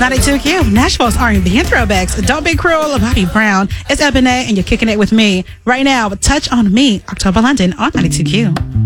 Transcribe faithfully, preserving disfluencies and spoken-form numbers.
ninety-two Q, Nashville's R and B and throwbacks. Don't Be Cruel, Bobby Brown. It's Ebony, and you're kicking it with me right now with Touch on Me, October London on ninety-two Q.